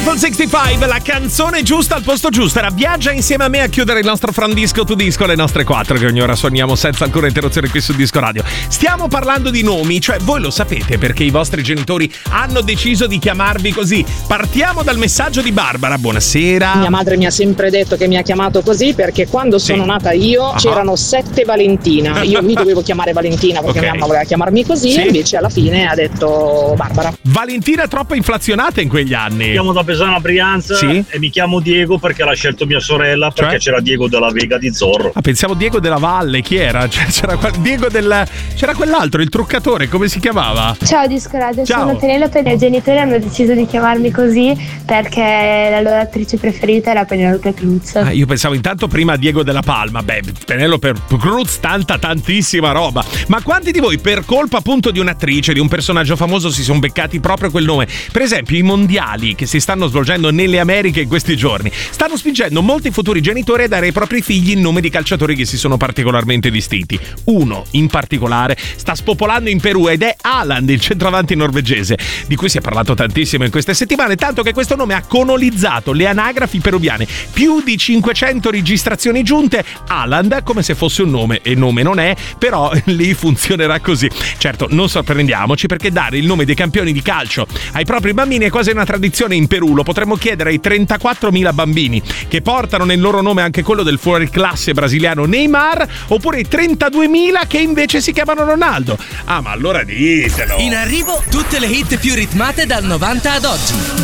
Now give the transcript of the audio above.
Beautiful 65, la canzone giusta al posto giusto. Era Viaggia insieme a me a chiudere il nostro From Disco to Disco, le nostre 4 che ogni ora suoniamo senza alcuna interruzione qui su Disco Radio. Stiamo parlando di nomi, cioè voi lo sapete perché i vostri genitori hanno deciso di chiamarvi così. Partiamo dal messaggio di Barbara. Buonasera. Mia madre mi ha sempre detto che mi ha chiamato così perché quando sono nata io c'erano 7 Valentina. Io mi dovevo chiamare Valentina perché mia mamma voleva chiamarmi così, e invece alla fine ha detto Barbara. Valentina troppo inflazionata in quegli anni. Mi chiamo da Pesana Brianza e mi chiamo Diego perché l'ha scelto mia sorella, perché c'era Diego della Vega di Zorro. Ah, pensavo Diego della Valle, chi era? C'era quell'altro, il truccatore, come si chiamava? Ciao Disco Radio, sono Penelope e i miei genitori hanno deciso di chiamarmi così perché la loro attrice preferita era Penelope Cruz. Io pensavo intanto prima a Diego della Palma, Penelope Cruz, tantissima roba. Ma quanti di voi per colpa appunto di un'attrice, di un personaggio famoso si sono beccati proprio quel nome? Per esempio i mondiali che si stanno svolgendo nelle Americhe in questi giorni stanno spingendo molti futuri genitori a dare ai propri figli il nome di calciatori che si sono particolarmente distinti. Uno in particolare sta spopolando in Perù ed è Haaland, il centravanti norvegese, di cui si è parlato tantissimo in queste settimane, tanto che questo nome ha colonizzato le anagrafi peruviane. Più di 500 registrazioni giunte. Haaland come se fosse un nome, e nome non è, però lì funzionerà così. Certo, non sorprendiamoci, perché dare il nome dei campioni di calcio ai propri bambini è quasi una tradizione in Perù. Lo potremmo chiedere ai 34.000 bambini che portano nel loro nome anche quello del fuoriclasse brasiliano Neymar, oppure ai 32.000 che invece si chiamano Ronaldo. Ah, ma allora ditelo. In arrivo tutte le hit più ritmate dal 90 ad oggi.